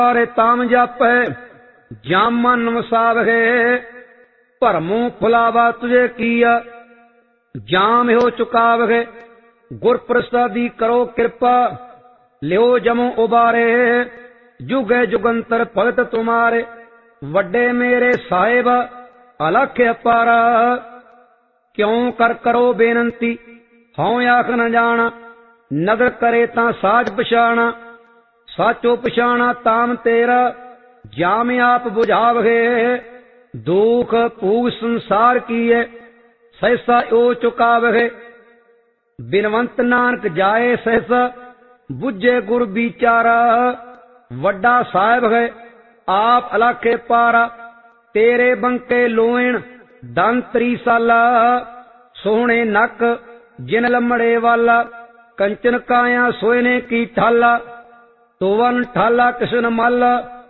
रे ताम जापै जाम मन वसावहे भरमों फुलावा तुझे किया जाम हो चुकावहे गुर प्रसादी करो कृपा लियो जमो उबारे जुगे जुगंतर भगत तुम्हारे वड्डे मेरे साहिब अलख अपारा क्यों कर करो बेनंती हूं आख न जाना नदर करे ता साज पछाणा साचो पछाणा ताम तेरा जाम आप बुझावहे दुख पूग संसार कीए सहसा ओ चुकावहे बिनवंत नानक जाए सहसा बुझे गुर बिचारा वड्डा साहिब है आप अलखे पारा तेरे बंके लोएण दंतरी साला सोहने नक जिन लमड़े वाला कंचन काया सोने की ठाला तोवन ठाला किशन माला